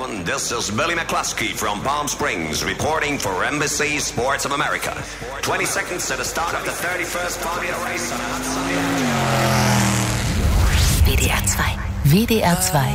gentlemen, this is Billy McCluskey from Palm Springs reporting for NBC Sports of America. 20 seconds to the start of the 31st Formula race on a hot Sunday afternoon. WDR 2. WDR 2